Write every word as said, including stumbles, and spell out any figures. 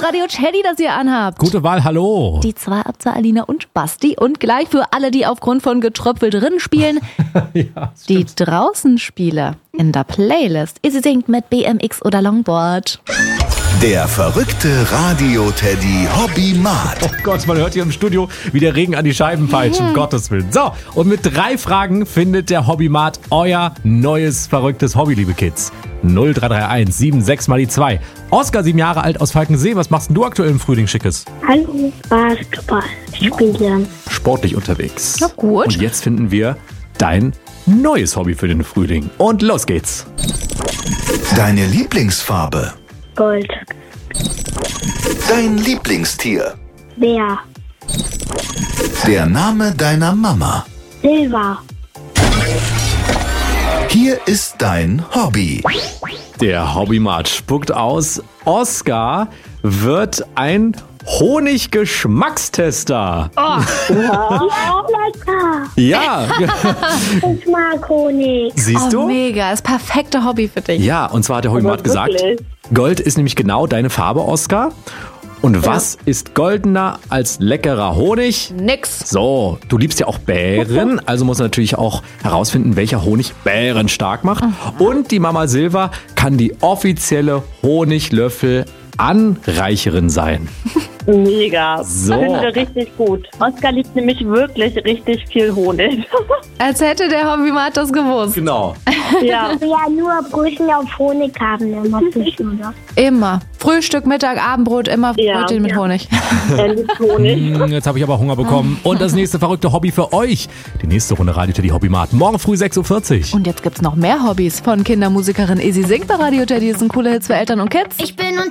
cooles Radio Teddy, das ihr anhabt. Gute Wahl, hallo. Die zwei Abza, Alina und Basti. Und gleich für alle, die aufgrund von Getröpfel drin spielen, ja, die draußen Spiele in der Playlist. Ihr singt mit B M X oder Longboard. Der verrückte Radio-Teddy Hobby-Mat. Oh Gott, man hört hier im Studio, wie der Regen an die Scheiben peitscht, um Gottes Willen. So, und mit drei Fragen findet der Hobby-Mat euer neues, verrücktes Hobby, liebe Kids. null drei drei eins sieben sechs mal die zwei. Oskar, sieben Jahre alt aus Falkensee. Was machst denn du aktuell im Frühling Schickes? Hallo, Basketball spielen. Sportlich unterwegs. Na gut. Und jetzt finden wir dein neues Hobby für den Frühling. Und los geht's. Deine Lieblingsfarbe. Gold. Dein Lieblingstier. Bär. Der Name deiner Mama. Silber. Hier ist dein Hobby. Der Hobby-Mat spuckt aus. Oskar wird ein Honig-Geschmackstester. Ja, lecker. Ja, Ich mag Honig. siehst Oh, du? mega. Das perfekte Hobby für dich. Ja, und zwar hat der Hobby-Mat gesagt, Gold ist nämlich genau deine Farbe, Oskar. Und was ist goldener als leckerer Honig? Nix. So, du liebst ja auch Bären, also muss natürlich auch herausfinden, welcher Honig Bären stark macht. Und die Mama Silva kann die offizielle Honiglöffel-Anreicherin sein. Mega. So. Finden wir richtig gut. Oskar liebt nämlich wirklich richtig viel Honig. Als hätte der Hobby-Mat das gewusst. Genau. Ja. Ja, nur Brötchen auf Honig haben immer zwischen, oder? Immer. Frühstück, Mittag, Abendbrot, immer Ja. Brötchen mit Ja. Honig. Er liebt Honig. Hm, Jetzt habe ich aber Hunger bekommen. Und das nächste verrückte Hobby für euch. Die nächste Runde Radio Teddy Hobby-Mat. Morgen früh sechs Uhr vierzig. Und jetzt gibt's noch mehr Hobbys von Kindermusikerin Izzy singt bei Radio Teddy. Das sind coole Hits für Eltern und Kids. Ich bin unter